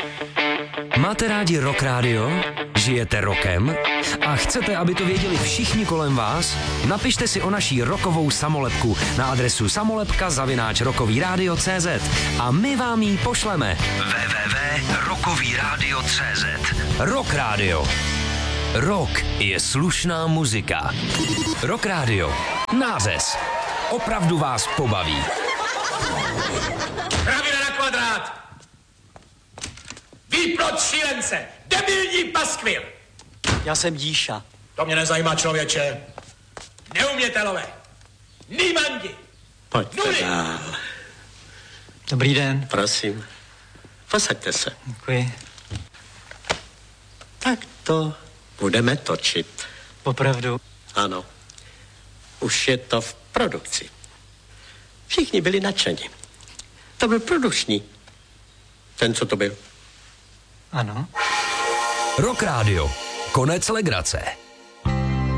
Máte rádi Rock Radio? Žijete rokem? A chcete, aby to věděli všichni kolem vás? Napište si o naší rockovou samolepku na adresu samolepka@rockovyradio.cz a my vám ji pošleme. www.rockovyradio.cz Rock Radio. Rock je slušná muzika. Rock Radio. Nářez. Opravdu vás pobaví. Kravina na kvadrát! Výplod šílence! Debilní paskvil! Já jsem Díša. To mě nezajímá, člověče. Neumětelové. Nýmandi. Pojďte dál. Dobrý den. Prosím, posaďte se. Děkuji. Tak to budeme točit. Opravdu. Ano. Už je to v produkci. Všichni byli nadšeni. To byl produkční. Ten, co to byl. Ano. Rock Radio. Konec legrace.